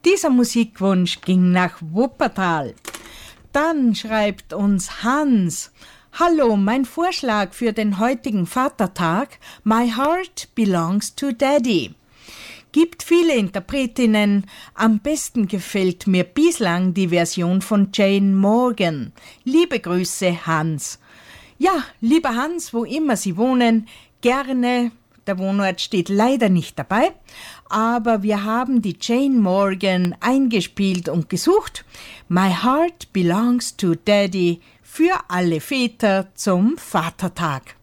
Dieser Musikwunsch ging nach Wuppertal. Dann schreibt uns Hans: Hallo, mein Vorschlag für den heutigen Vatertag: My Heart Belongs to Daddy. Gibt viele Interpretinnen. Am besten gefällt mir bislang die Version von Jane Morgan. Liebe Grüße, Hans. Ja, lieber Hans, wo immer Sie wohnen, gerne. Der Wohnort steht leider nicht dabei, aber wir haben die Jane Morgan eingespielt und gesucht. My Heart Belongs to Daddy für alle Väter zum Vatertag.